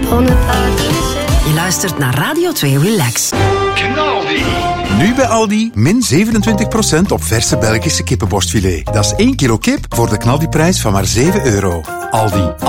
Je luistert naar Radio 2 Relax. Knaldi. Nu bij Aldi, min 27% op verse Belgische kippenborstfilet. Dat is 1 kilo kip voor de knaldiprijs van maar €7. Aldi,